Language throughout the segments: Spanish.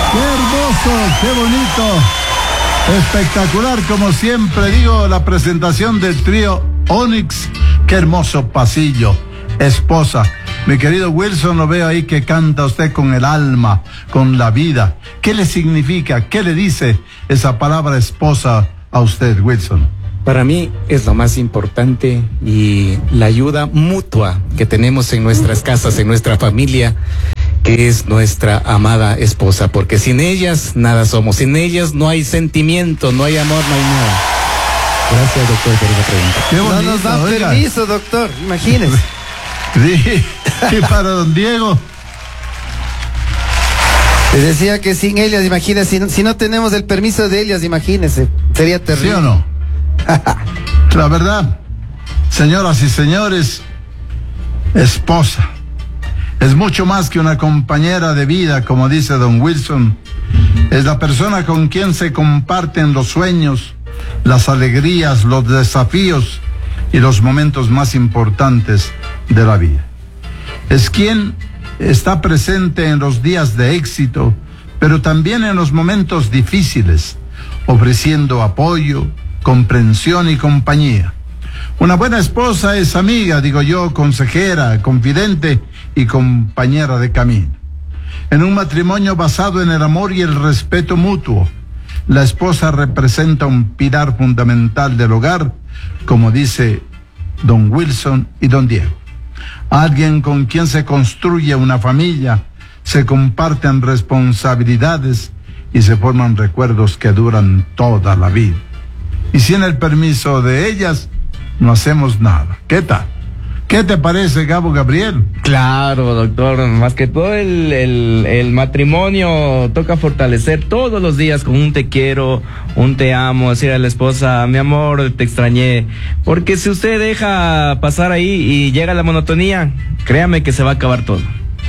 Qué hermoso, qué bonito, espectacular, como siempre digo, la presentación del trío Onyx. Qué hermoso pasillo, esposa. Mi querido Wilson, lo veo ahí que canta usted con el alma, con la vida. ¿Qué le significa, qué le dice esa palabra esposa a usted, Wilson? Para mí es lo más importante y la ayuda mutua que tenemos en nuestras casas, en nuestra familia, que es nuestra amada esposa, porque sin ellas nada somos, sin ellas no hay sentimiento, no hay amor, no hay nada. Gracias, doctor, por esa pregunta. Qué bonito, no nos da oiga. permiso, doctor, imagínese. Sí, y para don Diego. Te decía que sin ellas, imagínese, si no tenemos el permiso de ellas, imagínese, sería terrible. ¿Sí o no? La verdad, señoras y señores, esposa es mucho más que una compañera de vida, como dice don Wilson. Es la persona con quien se comparten los sueños, las alegrías, los desafíos y los momentos más importantes de la vida. Es quien está presente en los días de éxito, pero también en los momentos difíciles, ofreciendo apoyo, comprensión y compañía. Una buena esposa es amiga, digo yo, consejera, confidente y compañera de camino. En un matrimonio basado en el amor y el respeto mutuo, la esposa representa un pilar fundamental del hogar, como dice don Wilson y don Diego. Alguien con quien se construye una familia, se comparten responsabilidades y se forman recuerdos que duran toda la vida. Y sin el permiso de ellas, no hacemos nada. ¿Qué tal? ¿Qué te parece, Gabo Gabriel? Claro, doctor, más que todo el matrimonio toca fortalecer todos los días con un te quiero, un te amo, decir a la esposa, mi amor, te extrañé. Porque si usted deja pasar ahí y llega la monotonía, créame que se va a acabar todo.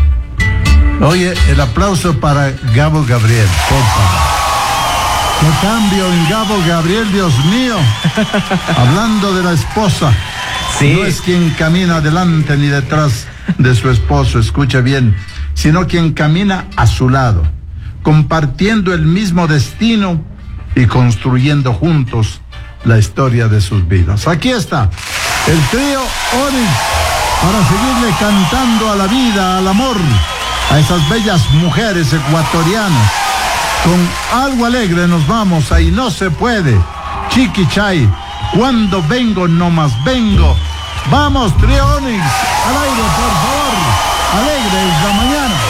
Oye, el aplauso para Gabo Gabriel, por favor. ¡Qué cambio en Gabo Gabriel, Dios mío! Hablando de la esposa, sí. No es quien camina adelante ni detrás de su esposo, escuche bien, sino quien camina a su lado, compartiendo el mismo destino y construyendo juntos la historia de sus vidas. Aquí está, el trío Onyx, para seguirle cantando a la vida, al amor, a esas bellas mujeres ecuatorianas. Con algo alegre nos vamos, ahí no se puede. Chiqui Chay, cuando vengo, no más vengo. Vamos, trío Onyx, al aire, por favor. Alegre es la mañana.